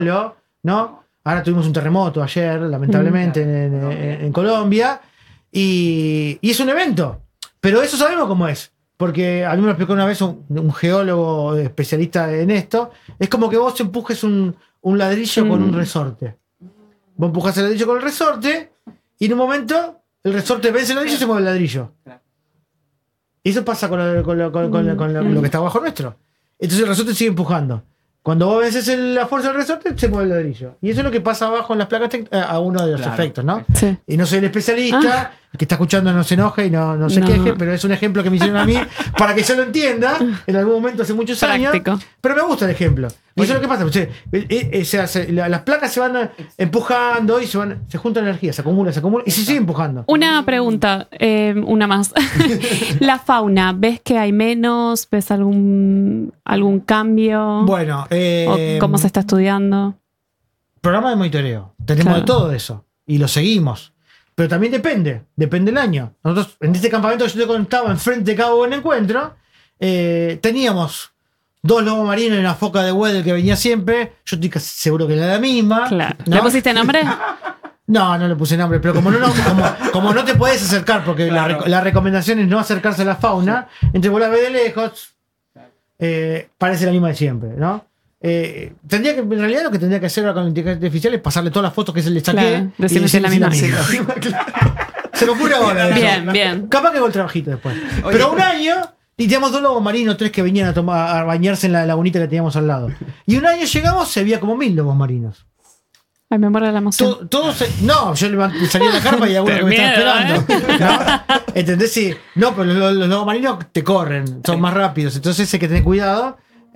¿no? Ahora tuvimos un terremoto ayer, lamentablemente, en Colombia, y es un evento. Pero eso sabemos cómo es. Porque a mí me lo explicó una vez un geólogo especialista en esto. Es como que vos empujes un ladrillo con un resorte. Vos empujás el ladrillo con el resorte y en un momento el resorte vence el ladrillo y se mueve el ladrillo. Y eso pasa con lo que está abajo nuestro. Entonces el resorte sigue empujando. Cuando vos vences la fuerza del resorte, se mueve el ladrillo. Y eso es lo que pasa abajo en las placas a uno de los efectos, ¿no? Sí. Y no soy el especialista, el que está escuchando no se enoje y no se queje, pero es un ejemplo que me hicieron a mí para que yo lo entienda en algún momento hace muchos años. Pero me gusta el ejemplo. Y eso es lo que pasa. Las placas se van empujando y se junta energía, se acumula y se sigue empujando. Una pregunta, una más. La fauna, ¿ves que hay menos? ¿Ves algún cambio? Bueno, ¿O cómo se está estudiando? Programa de monitoreo. Tenemos de todo eso. Y lo seguimos. Pero también depende del año. Nosotros, en este campamento que yo te contaba, enfrente de Cabo Buen Encuentro, teníamos 2 lobos marinos y una foca de Weddell que venía siempre. Yo estoy casi seguro que era la misma. Claro. ¿No? ¿Le pusiste nombre? No le puse nombre, pero como no te podés acercar, porque la recomendación es no acercarse a la fauna, entre vos la ves de lejos, parece la misma de siempre, ¿no? En realidad lo que tendría que hacer ahora con la inteligencia artificial es pasarle todas las fotos que se le saqué y decirle la misma. Se me ocurre ahora. Bien. Capaz que hago el trabajito después. Oye, pero un año y teníamos 2 lobos marinos, 3 que venían a bañarse en la lagunita que teníamos al lado. Y un año llegamos, se veía como 1000 lobos marinos. Ay, me muero de la emoción. No, yo salí de la carpa y alguno que me estaba esperando. ¿No? ¿Entendés? Sí. No, pero los lobos marinos te corren, son más rápidos. Entonces hay que tener cuidado.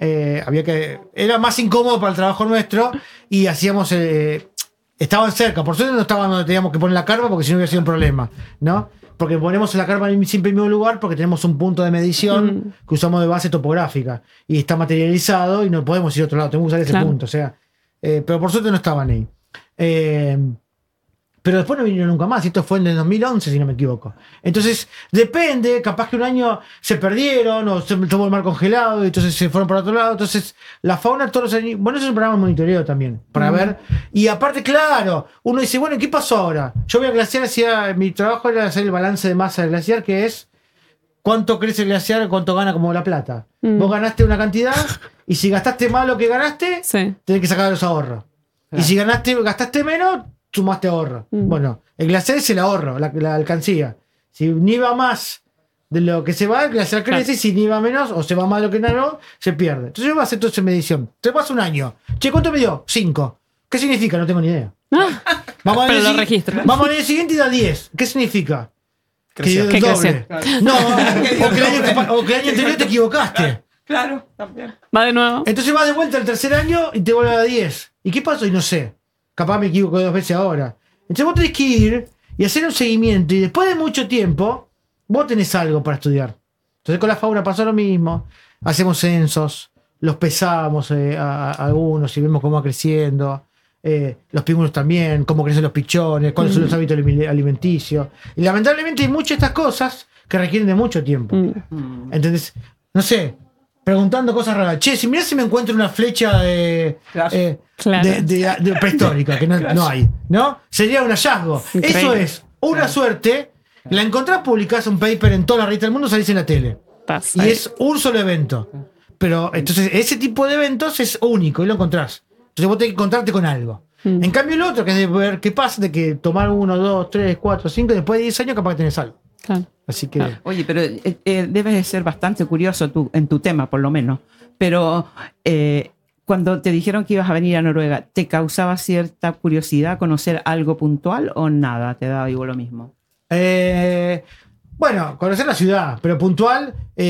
Era más incómodo para el trabajo nuestro y hacíamos. Estaban cerca. Por suerte no estaban donde teníamos que poner la carpa porque si no hubiera sido un problema, ¿no? Porque ponemos la carpa siempre en el mismo lugar porque tenemos un punto de medición que usamos de base topográfica y está materializado y no podemos ir a otro lado. Tenemos que usar ese punto. O sea, pero por suerte no estaban ahí. Pero después no vinieron nunca más. Esto fue en el 2011, si no me equivoco. Entonces, depende. Capaz que un año se perdieron o se tomó el mar congelado y entonces se fueron para otro lado. Entonces, la fauna todos los años. Bueno, eso es un programa de monitoreo también. Para ver. Y aparte, claro, uno dice, bueno, ¿qué pasó ahora? Yo voy a glaciar, mi trabajo era hacer el balance de masa del glaciar, que es cuánto crece el glaciar, cuánto gana como la plata. Vos ganaste una cantidad y si gastaste más lo que ganaste, tenés que sacar los ahorros. Y si gastaste menos, sumaste ahorro. Bueno, el glaciar es el ahorro, la alcancía. Si nieva más de lo que se va, el glaciar crece, y si nieva menos o se va más de lo que no, se pierde. Entonces yo voy a hacer toda esa medición. Te pasa un año. Che, ¿cuánto me dio? 5. ¿Qué significa? No tengo ni idea. Pero lo registro. Vamos al año siguiente y da 10. ¿Qué significa? Creció. Que doble. No, o que el año anterior te equivocaste. Claro, también. Va de nuevo. Entonces vas de vuelta el tercer año y te vuelve a dar 10. ¿Y qué pasó? Y no sé. Capaz me equivoco 2 veces ahora. Entonces vos tenés que ir y hacer un seguimiento. Y después de mucho tiempo, vos tenés algo para estudiar. Entonces con la fauna pasó lo mismo. Hacemos censos, los pesamos a algunos y vemos cómo va creciendo. Los pingüinos también, cómo crecen los pichones, cuáles son los hábitos alimenticios. Y lamentablemente hay muchas de estas cosas que requieren de mucho tiempo. ¿Entendés? No sé. Preguntando cosas raras. Che, si mirá si me encuentro una flecha de prehistórica, que no hay, ¿no? Sería un hallazgo. Increíble. Eso es una suerte. La encontrás, publicás un paper en toda la revista del mundo, salís en la tele. Y es un solo evento. Pero entonces ese tipo de eventos es único y lo encontrás. Entonces vos tenés que encontrarte con algo. En cambio el otro, que es de ver qué pasa, de que tomar 1, 2, 3, 4, 5, después de 10 años capaz que tenés algo. Claro. Así que... Oye, pero debes de ser bastante curioso en tu tema, por lo menos. Pero cuando te dijeron que ibas a venir a Noruega, ¿te causaba cierta curiosidad conocer algo puntual o nada? ¿Te daba igual lo mismo? Bueno, conocer la ciudad, pero puntual...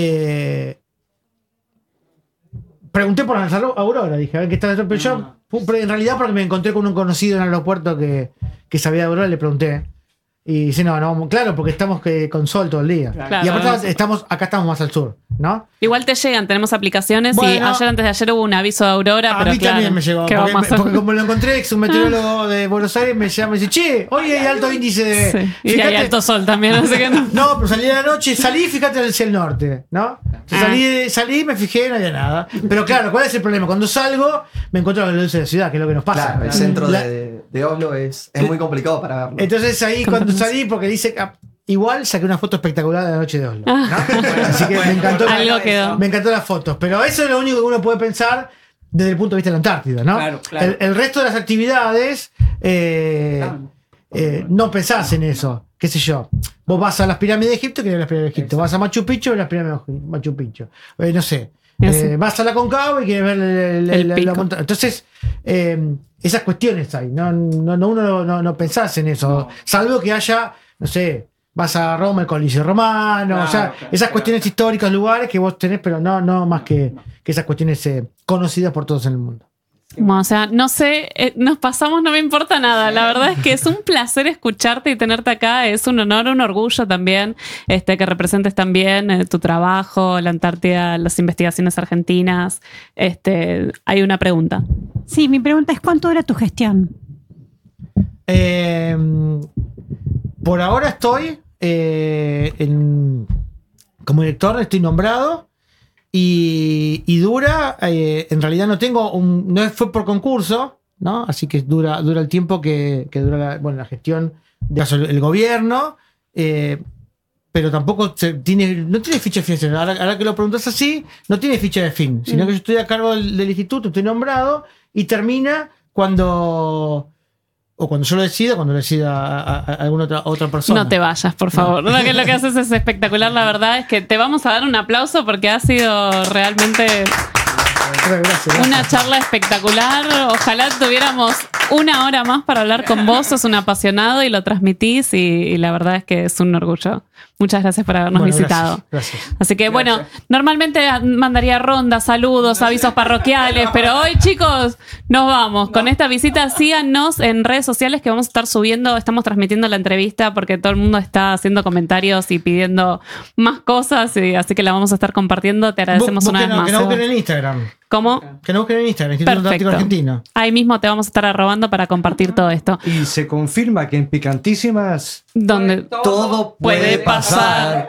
pregunté por la Aurora, dije, a ver qué está dentro. Pero yo, en realidad, porque me encontré con un conocido en el aeropuerto que sabía de Aurora, le pregunté. Y dice, no, claro, porque estamos con sol todo el día. Claro. Y aparte acá estamos más al sur, ¿no? Igual te llegan, tenemos aplicaciones y Bueno, antes de ayer hubo un aviso de aurora, A pero mí claro, también me llegó. ¿qué vamos a hacer? Porque como lo encontré, es un meteorólogo de Buenos Aires, me llama y dice, che, hoy hay alto índice de... Sí. Y hay Fíjate- alto sol también, así que no. No, pero salí de la noche, salí, fíjate hacia el norte, ¿no? Salí, me fijé, no había nada. Pero claro, ¿cuál es el problema? Cuando salgo, me encuentro con la luz de la ciudad, que es lo que nos pasa. Claro, el centro La- de Oslo es muy complicado para verlo. Entonces ahí cuando salí, porque dice, igual saqué una foto espectacular de la noche de Oslo, ¿no? Así que me encantó. Algo quedó. Me encantó las fotos. Pero eso es lo único que uno puede pensar desde el punto de vista de la Antártida, ¿no? Claro. El resto de las actividades, no pensás en eso. ¿Qué sé yo? Vos vas a las pirámides de Egipto, querés las pirámides de Egipto. Vas a Machu Picchu, las pirámides de Machu Picchu. No sé. Vas a la Concagua y quieres ver la montaña. Entonces, esas cuestiones hay. Uno no pensás en eso. No. Salvo que haya, no sé, vas a Roma, el Coliseo Romano. Claro, o sea, claro, esas claro. cuestiones históricas, lugares que vos tenés, pero no más que esas cuestiones conocidas por todos en el mundo. O sea, no sé, nos pasamos, no me importa nada. La verdad es que es un placer escucharte y tenerte acá. Es un honor, un orgullo también que representes también tu trabajo, la Antártida, las investigaciones argentinas. Hay una pregunta. Sí, mi pregunta es, ¿cuánto dura tu gestión? Por ahora estoy como director, estoy nombrado. Y dura, en realidad no fue por concurso, ¿no? Así que dura el tiempo que dura la gestión del gobierno, pero tampoco no tiene ficha de fin. Ahora que lo preguntas así, no tiene ficha de fin, sino que yo estoy a cargo del instituto, estoy nombrado y termina cuando yo lo decida, cuando lo decida a alguna otra persona. No te vayas, por favor. Lo que haces es espectacular. La verdad es que te vamos a dar un aplauso porque ha sido realmente Gracias. una charla espectacular. Ojalá tuviéramos una hora más para hablar con vos. Sos un apasionado y lo transmitís y la verdad es que es un orgullo. Muchas gracias por habernos visitado. Gracias. Así que bueno, normalmente mandaría rondas, saludos, avisos parroquiales, pero hoy, chicos, nos vamos. Con esta visita, síganos en redes sociales que vamos a estar subiendo, estamos transmitiendo la entrevista porque todo el mundo está haciendo comentarios y pidiendo más cosas, así que la vamos a estar compartiendo. Te agradecemos una vez más. Que no busquen en Instagram. ¿Cómo? Que no busquen en Instagram, Instituto Antártico Argentino. Ahí mismo te vamos a estar arrobando para compartir todo esto. Y se confirma que en Picantísimas Donde Todo puede pasar.